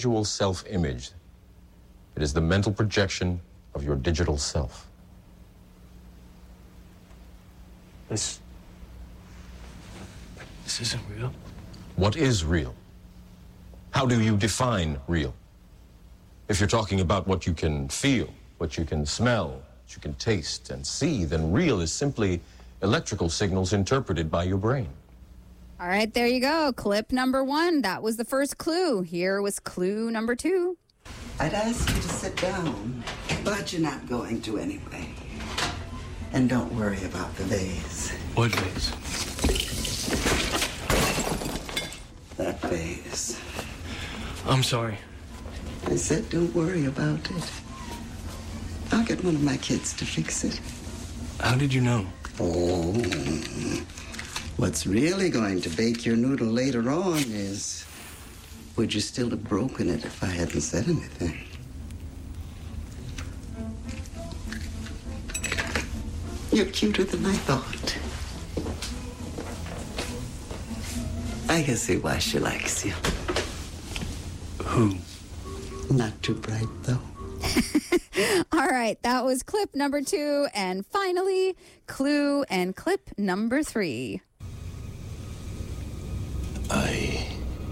individual self-image. It is the mental projection of your digital self. This isn't real. What is real? How do you define real? If you're talking about what you can feel, what you can smell, what you can taste and see, then real is simply electrical signals interpreted by your brain. All right, there you go. Clip number 1. That was the first clue. Here was clue number 2. I'd ask you to sit down, but you're not going to anyway. And don't worry about the vase. What vase? That vase. I'm sorry. I said don't worry about it. I'll get one of my kids to fix it. How did you know? Oh, what's really going to bake your noodle later on is, would you still have broken it if I hadn't said anything? You're cuter than I thought. I can see why she likes you. Who? Not too bright, though. All right, that was clip number 2. And finally, clue and clip number 3. I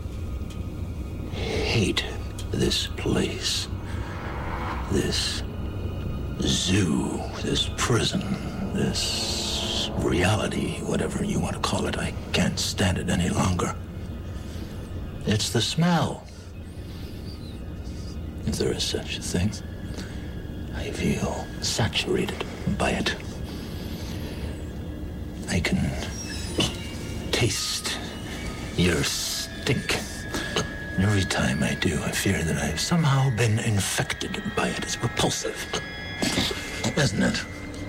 hate this place. This zoo, this prison, this reality, whatever you want to call it. I can't stand it any longer. It's the smell. If there is such a thing. I feel saturated by it. I can taste your stink. And every time I do, I fear that I've somehow been infected by it. It's repulsive, isn't it?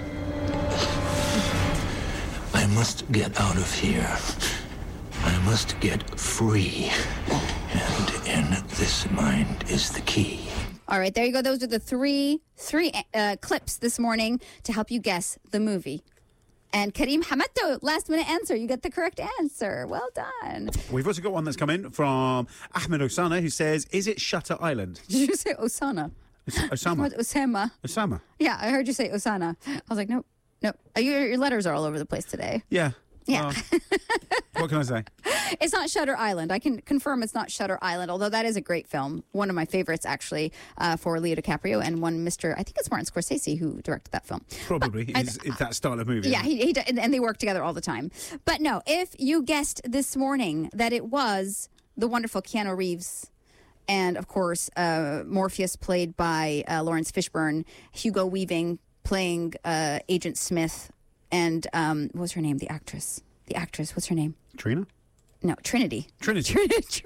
I must get out of here. I must get free. And in this mind is the key. All right, there you go. Those are the three clips this morning to help you guess the movie. And Kareem Hamatto, last minute answer. You get the correct answer. Well done. We've also got one that's come in from Ahmed Osana, who says, is it Shutter Island? Did you say Osana? Osama. Osama. Osama. Yeah, I heard you say Osana. I was like, nope. Your letters are all over the place today. Yeah. Yeah. What can I say? It's not Shutter Island. I can confirm it's not Shutter Island, although that is a great film. One of my favorites, actually, for Leo DiCaprio and one Mr. I think it's Martin Scorsese who directed that film. Probably. It's that style of movie. Yeah, he and they work together all the time. But no, if you guessed this morning that it was the wonderful Keanu Reeves and, of course, Morpheus played by Lawrence Fishburne, Hugo Weaving playing Agent Smith, and what was her name? The actress, what's her name? Trina? No, Trinity. Trina.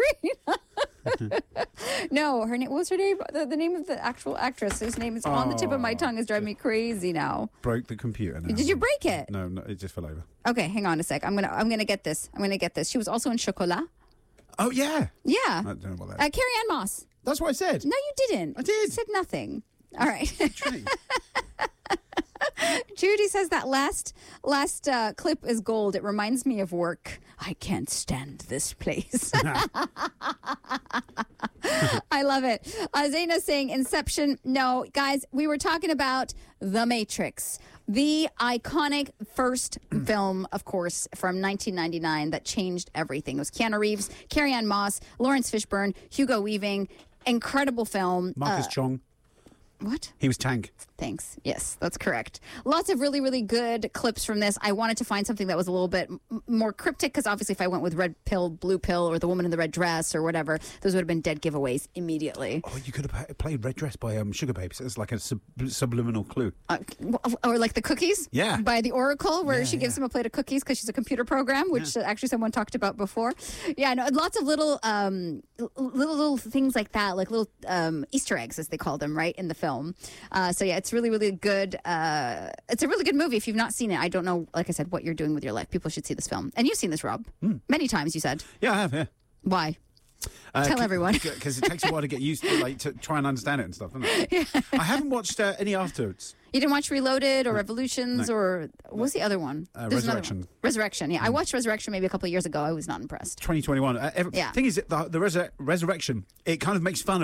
No, her name. What was her name? The name of the actual actress whose name is on the tip of my tongue is driving me crazy now. Broke the computer now. Did you break it? No, it just fell over. Okay, hang on a sec. I'm gonna get this. She was also in Chocolat. Oh yeah. Yeah. I don't know what that is. Carrie-Anne Moss. That's what I said. No, you didn't. I did. You said nothing. All right. Judy says that last clip is gold. It reminds me of work. I can't stand this place. I love it. Zaina's saying Inception. No, guys, we were talking about The Matrix, the iconic first film, of course, from 1999 that changed everything. It was Keanu Reeves, Carrie-Anne Moss, Lawrence Fishburne, Hugo Weaving. Incredible film. Marcus Chong. What? He was Tank. Thanks. Yes, that's correct. Lots of really, really good clips from this. I wanted to find something that was a little bit more cryptic because obviously if I went with red pill, blue pill, or the woman in the red dress or whatever, those would have been dead giveaways immediately. Oh, you could have played Red Dress by Sugar Babes. It's like a subliminal clue. Or like the cookies? Yeah. By the Oracle, where she gives him a plate of cookies because she's a computer program, which actually someone talked about before. Yeah, no, lots of little things like that, like little Easter eggs, as they call them, right, in the film. So yeah, it's really, really good. It's a really good movie. If you've not seen it, I don't know, like I said, what you're doing with your life. People should see this film. And you've seen this, Rob. Many times, you said. Yeah, I have, yeah. Why? Tell everyone. Because it takes a while to get used to, to try and understand it and stuff, doesn't it? Yeah. I haven't watched any afterwards. You didn't watch Reloaded or Revolutions or what was the other one? Resurrection. Resurrection, yeah. I watched Resurrection maybe a couple of years ago. I was not impressed. 2021. Thing is, the Resurrection, it kind of makes fun of